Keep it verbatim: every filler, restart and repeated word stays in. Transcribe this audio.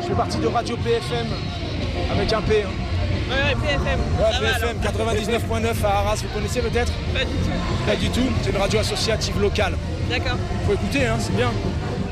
Je fais partie de Radio P F M, avec un P. Hein. Ouais, ouais, P F M. Ouais, Ça P F M va, quatre-vingt-dix-neuf virgule neuf à Arras, vous connaissez peut-être? Pas du tout. Pas du tout, c'est une radio associative locale. D'accord. Faut écouter, hein, c'est bien.